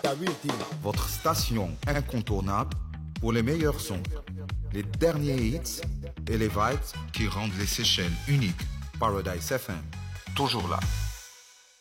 Votre station incontournable pour les meilleurs sons, les derniers hits et les vibes qui rendent les Seychelles uniques. Paradise FM, toujours là.